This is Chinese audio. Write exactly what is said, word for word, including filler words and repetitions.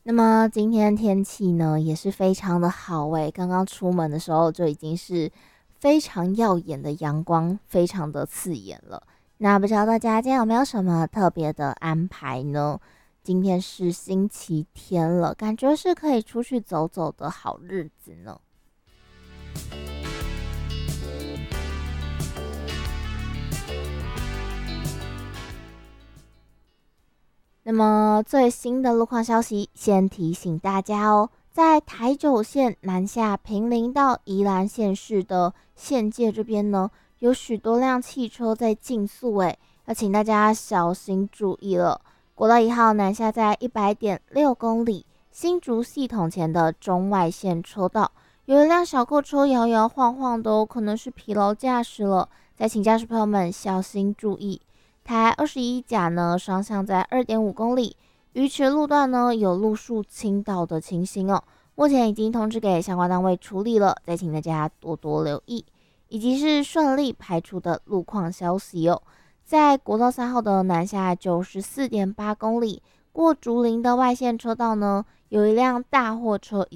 那么今天天气呢也是非常的好诶，刚刚出门的时候就已经是非常耀眼的阳光，非常的刺眼了。那不知道大家今天有没有什么特别的安排呢？今天是星期天了，感觉是可以出去走走的好日子呢。那么最新的路况消息，先提醒大家哦，在台九线南下平林到宜兰县市的县界这边呢，有许多辆汽车在竞速，诶，要请大家小心注意了。国道一号南下在一百点六公里，新竹系统前的中外线车道，有一辆小客车摇摇晃晃的哦，可能是疲劳驾驶了，再请驾驶朋友们小心注意。台二十一甲呢，双向在二点五公里，鱼池路段呢有路树倾倒的情形哦，目前已经通知给相关单位处理了，再请大家多多留意，以及是顺利排除的路况消息哦。在国道三号的南下九十四点八公里，过竹林的外线车道呢，有一辆大货车